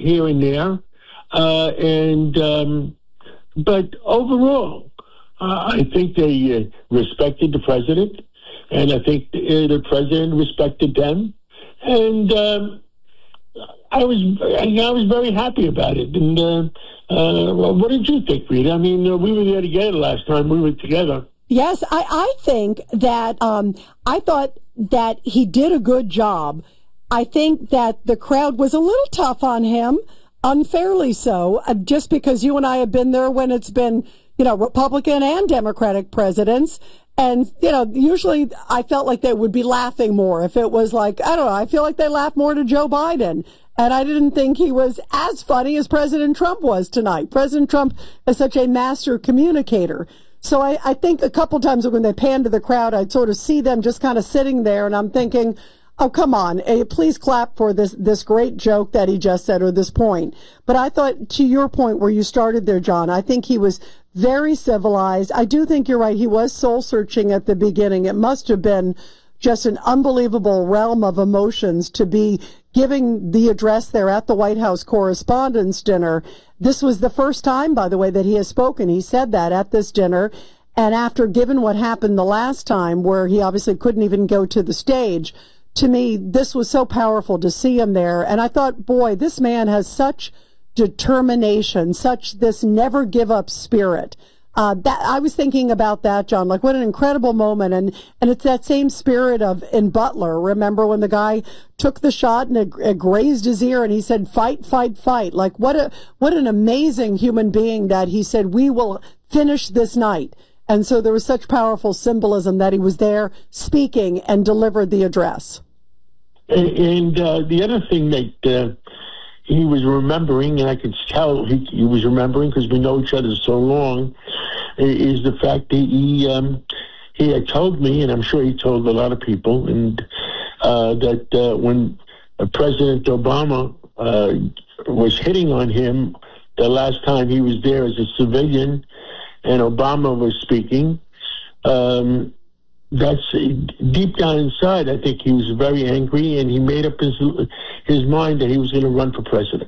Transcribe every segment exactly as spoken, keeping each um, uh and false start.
here and there. Uh, and um, but overall, uh, I think they uh, respected the president, and I think the, uh, the president respected them. And um, I was I was very happy about it. And uh, uh, well, what did you think, Rita? I mean, uh, we were there together last time. We were together. Yes, I, I think that um, I thought that he did a good job. I think that the crowd was a little tough on him, unfairly so, uh, just because you and I have been there when it's been, you know, Republican and Democratic presidents. And, you know, usually I felt like they would be laughing more if it was like, I don't know, I feel like they laugh more to Joe Biden. And I didn't think he was as funny as President Trump was tonight. President Trump is such a master communicator. So I, I think a couple times when they panned to the crowd, I'd sort of see them just kind of sitting there, and I'm thinking, oh, come on, eh, please clap for this this great joke that he just said, or this point. But I thought, to your point where you started there, John, I think he was very civilized. I do think you're right. He was soul-searching at the beginning. It must have been just an unbelievable realm of emotions to be giving the address there at the White House Correspondents' Dinner. This was the first time, by the way, that he has spoken. He said that at this dinner. And after, given what happened the last time, where he obviously couldn't even go to the stage, to me, this was so powerful to see him there. And I thought, boy, this man has such determination, such this never give up spirit. Uh, that I was thinking about that, John, like what an incredible moment. And, and it's that same spirit of in Butler. Remember when the guy took the shot and it, it grazed his ear and he said, fight, fight, fight. Like what a, what an amazing human being that he said, we will finish this night. And so there was such powerful symbolism that he was there speaking and delivered the address. And, and uh, the other thing that uh, he was remembering, and I could tell he, he was remembering because we know each other so long, is the fact that he um, he had told me, and I'm sure he told a lot of people, and uh, that uh, when uh, President Obama uh, was hitting on him the last time he was there as a civilian, and Obama was speaking, um, that's deep down inside. I think he was very angry, and he made up his his mind that he was going to run for president.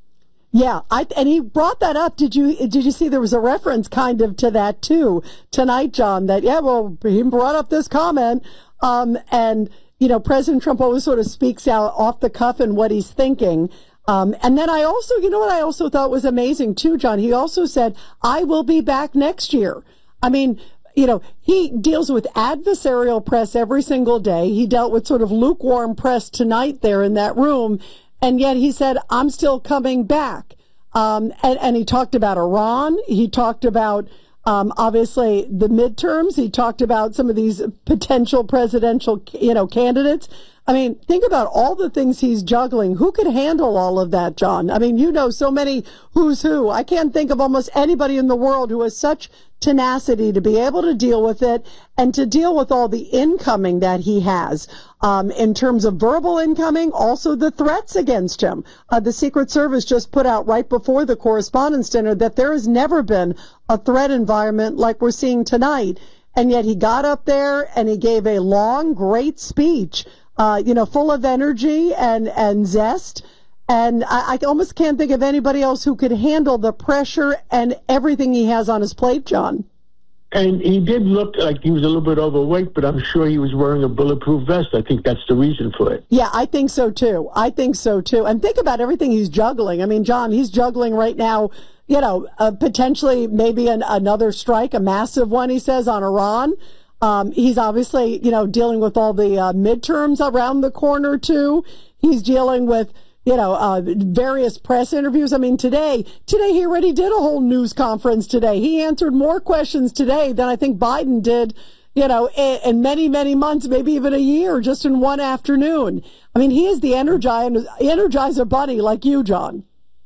Yeah, I, and he brought that up. Did you did you see there was a reference kind of to that too tonight, John? That yeah, well, he brought up this comment, um, and you know, President Trump always sort of speaks out off the cuff and what he's thinking. Um, and then I also, you know what I also thought was amazing too, John? He also said, I will be back next year. I mean, you know, he deals with adversarial press every single day. He dealt with sort of lukewarm press tonight there in that room. And yet he said, I'm still coming back. Um, and, and he talked about Iran. He talked about, um, obviously the midterms. He talked about some of these potential presidential, you know, candidates. I mean, think about all the things he's juggling. Who could handle all of that, John? I mean, you know so many who's who. I can't think of almost anybody in the world who has such tenacity to be able to deal with it and to deal with all the incoming that he has, um, in terms of verbal incoming, also the threats against him. Uh, the Secret Service just put out right before the Correspondents' Dinner that there has never been a threat environment like we're seeing tonight. And yet he got up there and he gave a long, great speech, uh, you know, full of energy and, and zest. And I, I almost can't think of anybody else who could handle the pressure and everything he has on his plate, John. And he did look like he was a little bit overweight, but I'm sure he was wearing a bulletproof vest. I think that's the reason for it. Yeah, I think so, too. I think so, too. And think about everything he's juggling. I mean, John, he's juggling right now, you know, uh, potentially maybe an, another strike, a massive one, he says, on Iran. Um, he's obviously, you know, dealing with all the uh, midterms around the corner, too. He's dealing with, you know, uh, various press interviews. I mean, today, today he already did a whole news conference today. He answered more questions today than I think Biden did, you know, in, in many, many months, maybe even a year, just in one afternoon. I mean, he is the energizer, energizer bunny like you, John.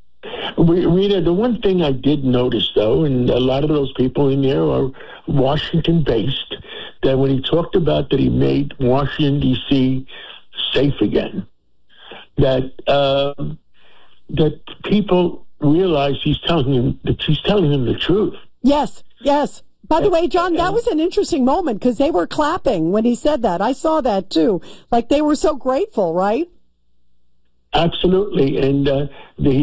Rita, the one thing I did notice, though, and a lot of those people in there are Washington-based, that when he talked about that he made Washington, D C safe again, that uh, that people realize he's telling him that he's telling them the truth. Yes, yes. By the way, John, that was an interesting moment because they were clapping when he said that. I saw that too. Like they were so grateful, right? Absolutely, and uh, the